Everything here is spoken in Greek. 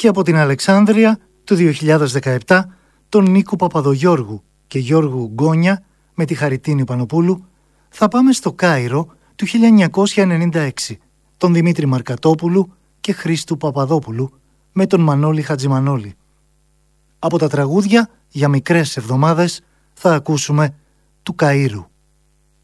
Και από την Αλεξάνδρεια του 2017 τον Νίκο Παπαδογιώργου και Γιώργου Γκόνια με τη Χαριτίνη Πανοπούλου θα πάμε στο Κάιρο του 1996, τον Δημήτρη Μαρκατόπουλου και Χρήστου Παπαδόπουλου με τον Μανώλη Χατζημανόλη. Από τα τραγούδια για μικρές εβδομάδες θα ακούσουμε του Καΐρου.